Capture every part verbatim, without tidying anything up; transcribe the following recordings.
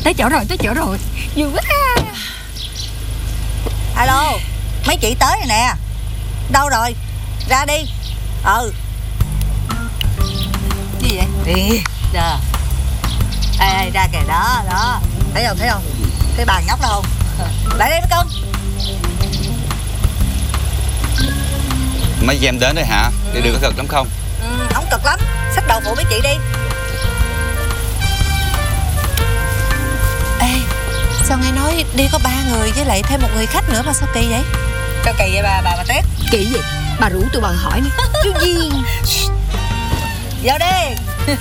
Tới chỗ rồi, tới chỗ rồi. Vui quá. Alo, mấy chị tới rồi nè. Đâu rồi? Ra đi. Ừ. Gì vậy? Đi. Giờ. Ê, ê, ra kìa, đó, đó. Thấy không, thấy không? Thấy bà nhóc đó không? Lại đây mấy con. Mấy chị em đến đây hả? Đi đường có cực lắm không? Ừ, không cực lắm. Xách đầu phụ mấy chị đi. Ê, sao nghe nói đi có ba người với lại thêm một người khách nữa mà sao kỳ vậy? Sao kỳ vậy bà, bà, bà Tét? Kỳ gì? Bà rủ tụi bà hỏi nè. Chú Duyên. Vô đi.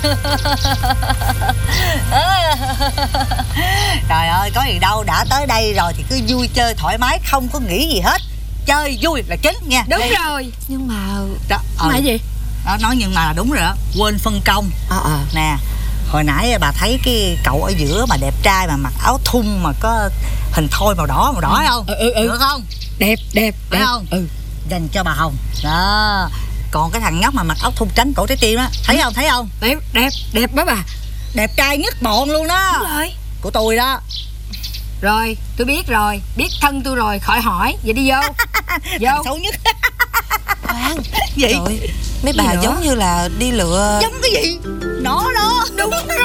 Trời ơi, có gì đâu. Đã tới đây rồi thì cứ vui chơi thoải mái, không có nghĩ gì hết. Chơi vui là chính nha. Đúng đi. rồi. Nhưng mà... Đó, ừ. Mà gì? Đó, nói nhưng mà là đúng rồi đó. Quên phân công. Ờ à, à. Nè, hồi nãy bà thấy cái cậu ở giữa mà đẹp trai mà mặc áo thun mà có hình thoi màu đỏ màu đỏ ừ. không? Ừ, ừ, ừ. Được không? Đẹp, đẹp, Phải đẹp. không? Ừ. Dành cho bà Hồng. Đó. Còn cái thằng nhóc mà mặc áo thun trắng cổ trái tim á, thấy không? Thấy không? Đẹp, đẹp, đẹp đó bà. Đẹp trai nhất bọn luôn đó. Đúng rồi. Của tôi đó. Rồi, tôi biết rồi. Biết thân tôi rồi, khỏi hỏi. Vậy đi vô. Vô. Thằng xấu nhất. Khoan. Gì? Trời, mấy bà nữa? giống như là đi lựa... Giống cái gì? Nó đó. Đúng rồi.